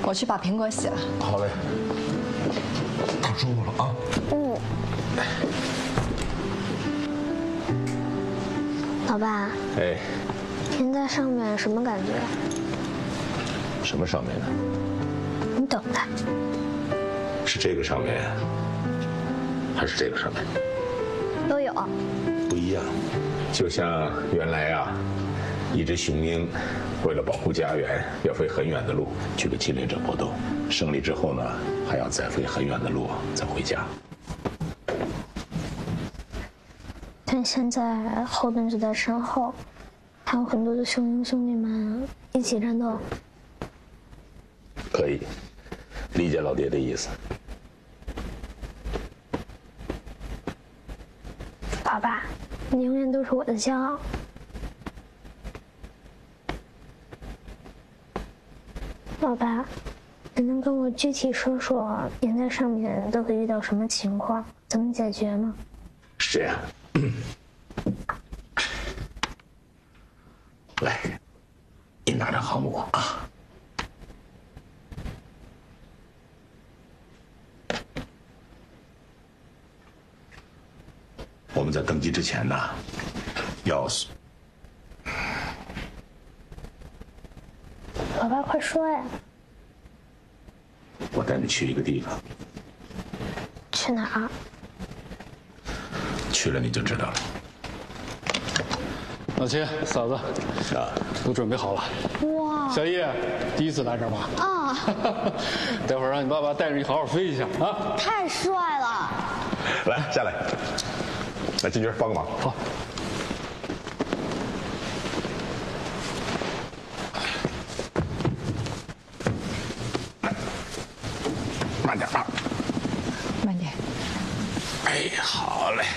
我去把苹果洗了。 好嘞，躺舒服了啊。 嗯。老爸。 哎。 您在上面什么感觉？ 什么上面呢？ 你懂的。 是这个上面，还是这个上面？ 都有。 不一样，就像原来啊，一只雄鹰为了保护家园，要飞很远的路去跟侵略者搏斗，胜利之后呢，还要再飞很远的路再回家。 但现在后盾就在身后，还有很多的雄鹰兄弟们一起战斗。 可以，理解老爹的意思。 老爸，你永远都是我的骄傲。老爸，你能跟我具体说说您在上面都会遇到什么情况，怎么解决吗？ 是这样。来，你拿着航母啊。我们在登机之前呢，要…… 老爸，快说呀！ 我带你去一个地方。 去哪儿？ 去了你就知道了。 老七、嫂子， 啊， 都准备好了。哇！小叶第一次来这儿吧？ 啊！ 待会儿让你爸爸带着你好好飞一下啊！ 太帅了！ 来，下来。来，金军帮个忙。 好。 慢点啊。 慢点。 哎，好嘞。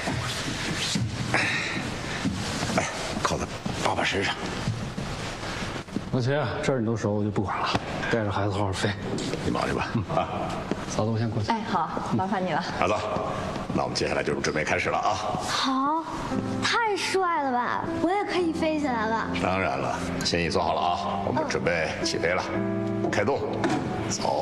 哎，靠在爸爸身上。 老七，这儿你都熟，我就不管了，带着孩子好好飞。 你忙去吧。啊， 嫂子，我先过去。 哎，好，麻烦你了。 儿子，那我们接下来就是准备开始了啊。 好，太帅了吧！我也可以飞起来了。 当然了，心意做好了啊，我们准备起飞了，开动，走。